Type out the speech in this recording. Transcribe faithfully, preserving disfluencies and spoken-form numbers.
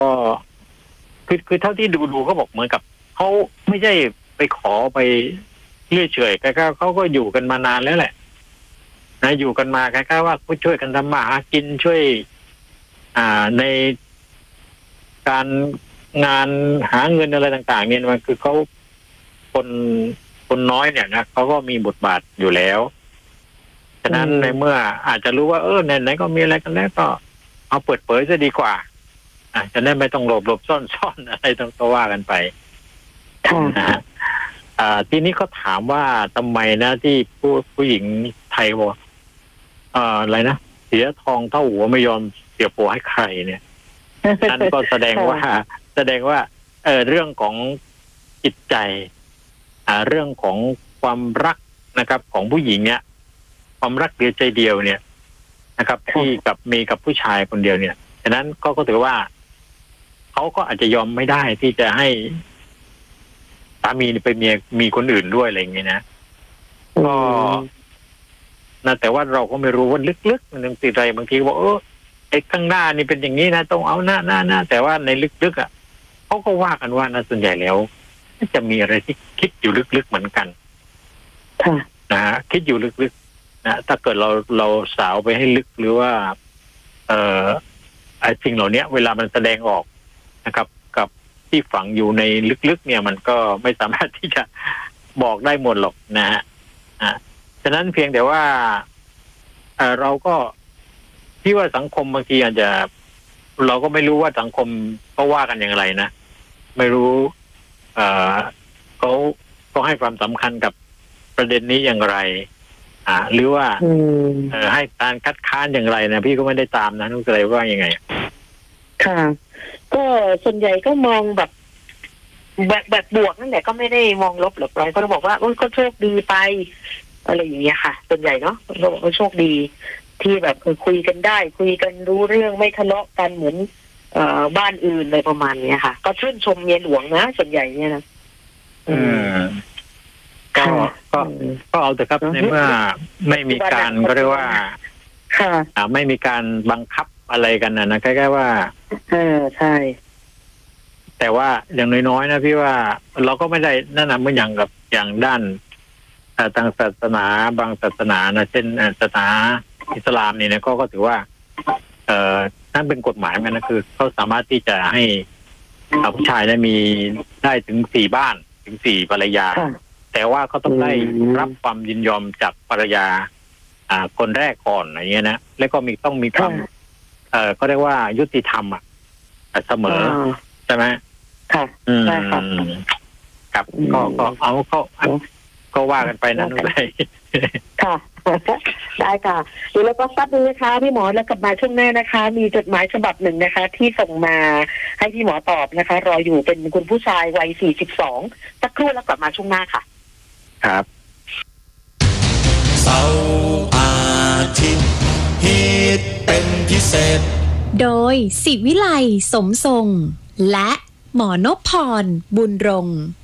ก็คือคือเท่าที่ดูดูเขาบอกเหมือนกับเขาไม่ใช่ไปขอไปเรื่อยเฉยแค่เขาก็อยู่กันมานานแล้วแหละนะอยู่กันมาแค่ว่าช่วยกันทำมาหากินช่วย อ่าในการงานหาเงินอะไรต่างๆเนี่ยมันคือเขาคนคนน้อยเนี่ยนะเขาก็มีบทบาทอยู่แล้วฉะนั้นในเมื่ออาจจะรู้ว่าเออไหนๆก็มีอะไรกันแล้วก็เอาเปิดเผยซะดีกว่าอ่าจะได้ไม่ต้องหลบหลบซ่อนซ่อนอะไรต้องก็ว่ากันไปนะฮะอ่าทีนี้เขาถามว่าทำไมนะที่ผู้ผู้หญิงไทยบอกอ่าอะไรนะเสียทองเท่าหัวไม่ยอมเสียผัวให้ใครเนี่ยนั่นก็แสดงว่าแสดงว่าเออเรื่องของจิตใจอ่าเรื่องของความรักนะครับ ของผู้หญิงเนี่ยความรักเดียวใจเดียวเนี่ยนะครับที่กับมีกับผู้ชายคนเดียวเนี่ยฉะนั้นก็ก็ถือว่าเขาก็อาจจะยอมไม่ได้ที่จะให้สามีไปมีมีคนอื่นด้วยอะไรอย่างเงี้ยนะก็นะแต่ว่าเราก็ไม่รู้ว่าลึกๆมันติดอะไรบางทีบอกเออไอ้ข้างหน้านี่เป็นอย่างนี้นะต้องเอาหน้าหน้าหน้าแต่ว่าในลึกๆอ่ะเขาก็ว่ากันว่านะส่วนใหญ่แล้วจะมีอะไรที่คิดอยู่ลึกๆเหมือนกันนะฮะคิดอยู่ลึกๆนะถ้าเกิดเราเราสาวไปให้ลึกหรือว่าเอ่อไอ้สิ่งเหล่านี้เวลามันแสดงออกนะครับกับที่ฝังอยู่ในลึกๆเนี่ยมันก็ไม่สามารถที่จะบอกได้หมดหรอกนะฮะอ่าฉะนั้นเพียงแต่ว่าเอ่อเราก็ที่ว่าสังคมบางทีอาจจะเราก็ไม่รู้ว่าสังคมเขาว่ากันอย่างไรนะไม่รู้เอ่อเขาเขาให้ความสำคัญกับประเด็นนี้อย่างไรอ่าหรือว่าเอ่อให้การคัดค้านอย่างไรนะพี่ก็ไม่ได้ตามนะนุ้งอะไรว่ายังไงค่ะก็ส่วนใหญ่ก็มองแบบแบบแบบบวกนั่นแหละก็ไม่ได้มองลบหรอกก็บอกว่าก็โชคดีไปอะไรอย่างเงี้ยค่ะส่วนใหญ่เนาะเราบอกว่าโชคดีที่แบบคุยกันได้คุยกันรู้เรื่องไม่ทะเลาะกันเหมือนเอ่อบ้านอื่นอะไรประมาณนี้ค่ะก็ชื่นชมเมียหลวงนะส่วนใหญ่เนี่ยนะอืมก็ก็ก็เอาแต่ครับในเมื่อไม่มีการก็เรียกว่าค่ะอ่าไม่มีการบังคับอะไรกันนะนะแค่ๆว่าเออใช่แต่ว่าอย่างน้อยๆนะพี่ว่าเราก็ไม่ได้นั่นนะเมื่ออย่างกับอย่างด้านทางศาสนาบางศาสนานะเช่นศาสนาอิสลามนี่นะก็ก็ถือว่าเอ่อนั่นเป็นกฎหมายมันนะคือเขาสามารถที่จะให้ผู้ชายได้มีได้ถึงสี่บ้านถึงสี่ภรรยาแต่ว่าเขาต้องได้รับความยินยอมจากภรรยาอ่าคนแรกก่อนอย่างเงี้ยนะแล้วก็มีต้องมีความเอ่อก็เรียกว่ายุติธรรมอ่ะเสมอใช่ไหมค่ะใช่ครับกับก็ก็เอาเขาก็ว่ากันไปนะนุ้ยค่ะได้ค่ะเดี๋ยวเราก็ซับดูนะคะพี่หมอแล้วกลับมาช่วงหน้านะคะมีจดหมายฉบับหนึ่งนะคะที่ส่งมาให้พี่หมอตอบนะคะรออยู่เป็นคุณผู้ชายวัยสี่สิบสองสักครู่แล้วกลับมาช่วงหน้าค่ะครับเสาร์อาทิตย์ฮิตเป็นพิเศษโดยศิวิไลสมทรงและหมอนพพรบุญรงค์